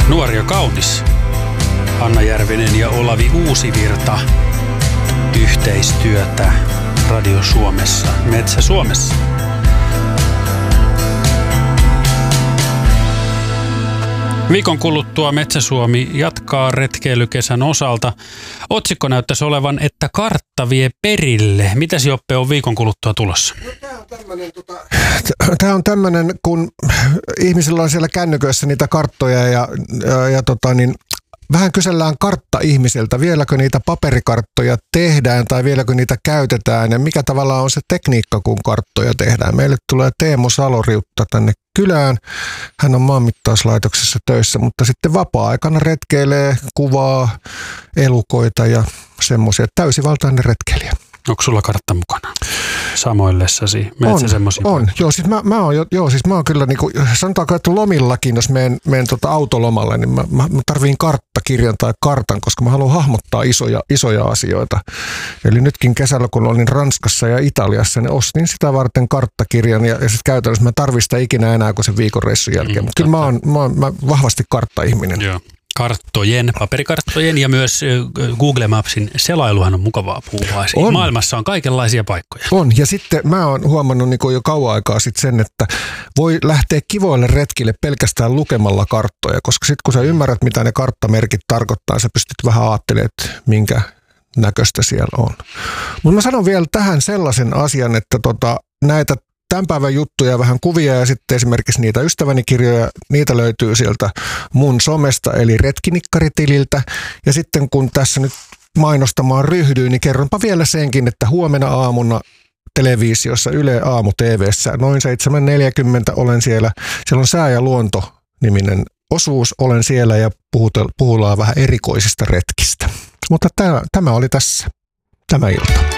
Nuori ja kaunis. Anna Järvinen ja Olavi Uusivirta. Yhteistyötä Radio Suomessa, Metsä Suomessa. Viikon kuluttua Metsä Suomi jatkaa retkeilykesän osalta. Otsikko näyttäisi olevan, että kartta vie perille. Mitäs Joppe on viikon kuluttua tulossa? No, tämä on tämmöinen, kun ihmisillä on siellä kännyköissä niitä karttoja ja vähän kysellään kartta-ihmisiltä, vieläkö niitä paperikarttoja tehdään tai vieläkö niitä käytetään ja mikä tavallaan on se tekniikka, kun karttoja tehdään. Meille tulee Teemu Saloriutta tänne kylään. Hän on maanmittauslaitoksessa töissä, mutta sitten vapaa-aikana retkeilee, kuvaa elukoita ja semmoisia. Täysivaltainen retkeilijä. Onko sulla kartta mukana samoillessasi? On. Mä oon kyllä niinku, sanotaanko, että lomillakin, jos menen autolomalle, niin mä tarviin karttakirjan tai kartan, koska mä haluan hahmottaa isoja asioita. Eli nytkin kesällä, kun olin Ranskassa ja Italiassa, niin ostin sitä varten karttakirjan ja sitten käytännössä mä tarvitsen sitä ikinä enää kuin sen viikon reissun jälkeen. Mutta kyllä mä oon vahvasti kartta-ihminen. Joo. Paperikarttojen ja myös Google Mapsin selailuhan on mukavaa puhua. Maailmassa on kaikenlaisia paikkoja. On, ja sitten mä oon huomannut niin jo kauan aikaa sitten sen, että voi lähteä kivoille retkille pelkästään lukemalla karttoja, koska sitten kun sä ymmärrät, mitä ne karttamerkit tarkoittaa, sä pystyt vähän ajattelemaan, että minkä näköistä siellä on. Mutta mä sanon vielä tähän sellaisen asian, että näitä tämän päivän juttuja, vähän kuvia ja sitten esimerkiksi niitä ystäväni kirjoja, niitä löytyy sieltä mun somesta eli Retkinikaritililtä. Ja sitten kun tässä nyt mainostamaan ryhdyin, niin kerronpa vielä senkin, että huomenna aamuna televisiossa Yle Aamu TV:ssä noin 7.40 olen siellä. Siellä on Sää ja luonto-niminen osuus. Olen siellä ja puhutaan vähän erikoisista retkistä. Mutta tämä oli tässä tämä ilta.